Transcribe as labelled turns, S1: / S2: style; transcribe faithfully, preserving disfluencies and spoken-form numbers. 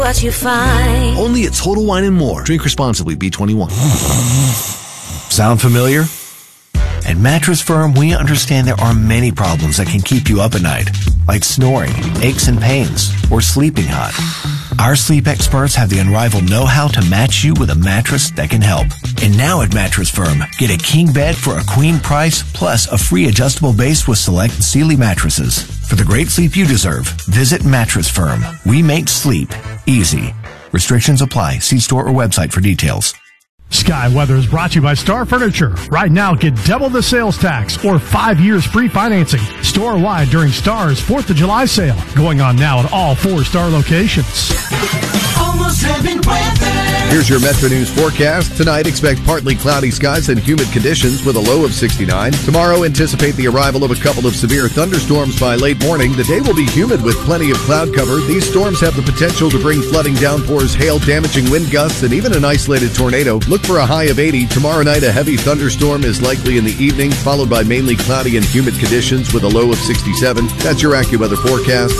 S1: What you find.
S2: Only at Total Wine and More. Drink responsibly. B twenty-one.
S3: Sound familiar? At Mattress Firm, we understand there are many problems that can keep you up at night, like snoring, aches and pains, or sleeping hot. Our sleep experts have the unrivaled know-how to match you with a mattress that can help. And now at Mattress Firm, get a king bed for a queen price, plus a free adjustable base with select Sealy mattresses. For the great sleep you deserve, visit Mattress Firm. We make sleep easy. Restrictions apply. See store or website for details.
S4: Sky Weather is brought to you by Star Furniture. Right now, get double the sales tax or five years free financing store-wide during Star's fourth of July sale. Going on now at all four Star locations.
S5: Almost heaven weather.
S6: Here's your Metro News forecast. Tonight, expect partly cloudy skies and humid conditions with a low of sixty-nine. Tomorrow, anticipate the arrival of a couple of severe thunderstorms by late morning. The day will be humid with plenty of cloud cover. These storms have the potential to bring flooding downpours, hail, damaging wind gusts, and even an isolated tornado. Look for a high of eighty. Tomorrow night, a heavy thunderstorm is likely in the evening, followed by mainly cloudy and humid conditions with a low of sixty-seven. That's your AccuWeather forecast.